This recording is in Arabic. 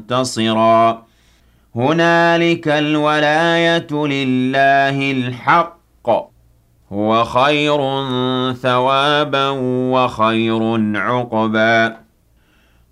منتصرا هنالك الولاية لله الحق هو خير ثوابا وخير عقبا